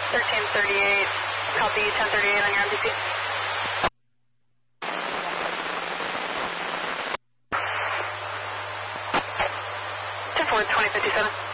1338, copy 1038 on your MDC. 10-4, 2057.